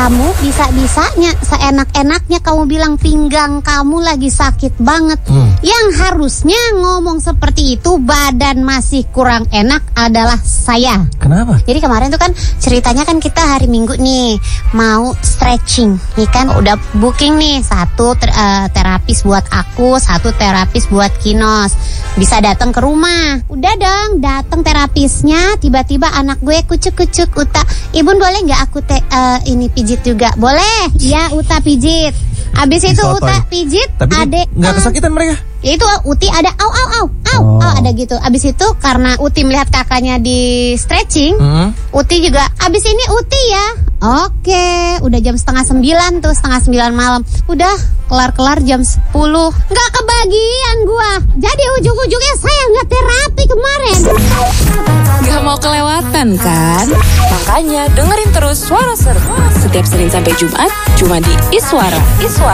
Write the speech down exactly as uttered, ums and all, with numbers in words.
Kamu bisa-bisanya, seenak-enaknya kamu bilang pinggang kamu lagi sakit banget. hmm. Yang harusnya ngomong seperti itu, badan masih kurang enak, adalah saya. Kenapa? Jadi kemarin tuh kan ceritanya kan kita hari Minggu nih mau stretching, nih kan udah booking nih satu ter, uh, terapis buat aku, satu terapis buat Kinos. Bisa datang ke rumah. Udah dong, datang terapisnya, tiba-tiba anak gue kucuk-kucuk, Uta, Ibun boleh nggak aku te, uh, ini pijit juga? Boleh. Ya, Uta pijit. Abis itu Disotoy. Uta pijit, tapi adek nggak kesakitan mereka? Ya itu Uti ada au au au au Oh. au ada gitu. Abis itu karena Uti melihat kakaknya di stretching, hmm. Uti juga abis ini Uti ya. Oke, udah jam setengah sembilan tuh, setengah sembilan malam. Udah kelar-kelar jam sepuluh. Nggak kebagian gua. Jadi ujung-ujungnya saya nggak terapi kemarin. Gak mau kelewatan kan? Makanya dengerin terus Suara Seru setiap Senin sampai Jumat cuma di Iswara. Iswara.